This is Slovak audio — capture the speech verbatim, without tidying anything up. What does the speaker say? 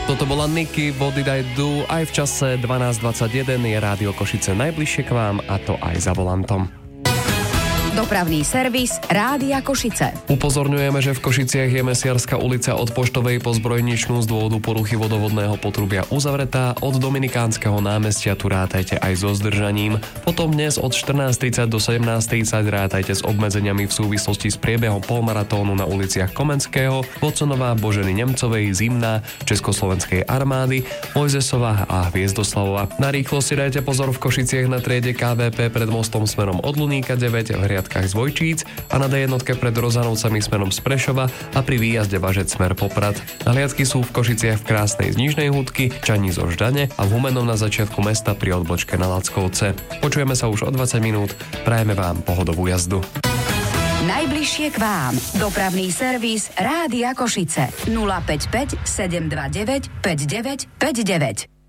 Toto bola Niky, What Did I Do, aj v čase dvanásť dvadsaťjeden je Rádio Košice najbližšie k vám, a to aj za volantom. Dopravný servis Rádia Košice. Upozorňujeme, že v Košiciach je Mesiarska ulica od Poštovej po Zbrojničnú z dôvodu poruchy vodovodného potrubia uzavretá. Od Dominikánskeho námestia tu rátajte aj so zdržaním. Potom dnes od štrnásť tridsať do sedemnásť tridsať rátajte s obmedzeniami v súvislosti s priebehom polmaratónu na uliciach Komenského, Voconová, Boženy Nemcovej, Zimná, Československej armády, Mojzesová a Hviezdoslavova. Na rýchlosť si dajte pozor v Košiciach na triede ká vé pé pred mostom smerom od Luníka deväť, v z Vojčíc a na dé jedna pred Rozanovcami smerom z Prešova a pri výjazde Bažec smer Poprad. Nahliadky sú v Košiciach v krásnej Znižnej Húdky, Čani zo Ždane a v Humennom na začiatku mesta pri odbočke na Lackovce. Počujeme sa už o dvadsať minút. Prajeme vám pohodovú jazdu. Najbližšie k vám. Dopravný servis Rádia Košice. nula päť päť sedem dva deväť päť deväť päť deväť.